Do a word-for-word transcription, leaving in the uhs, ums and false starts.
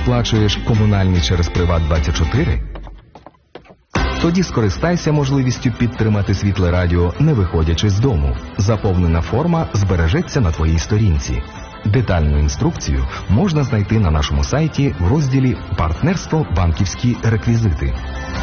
сплачуєш комунальні через Приват двадцять чотири? Тоді скористайся можливістю підтримати Світле Радіо, не виходячи з дому. Заповнена форма збережеться на твоїй сторінці. Детальну інструкцію можна знайти на нашому сайті в розділі «Партнерство. Банківські реквізити».